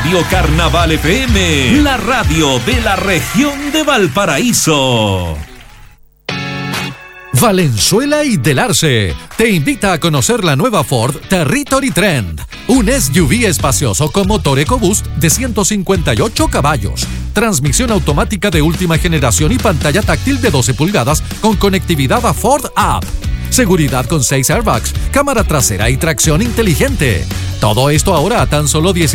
Radio Carnaval FM, la radio de la región de Valparaíso. Valenzuela y Del Arce te invita a conocer la nueva Ford Territory Trend, un SUV espacioso con motor EcoBoost de 158 caballos, transmisión automática de última generación y pantalla táctil de 12 pulgadas con conectividad a Ford App, seguridad con 6 airbags, cámara trasera y tracción inteligente. Todo esto ahora a tan solo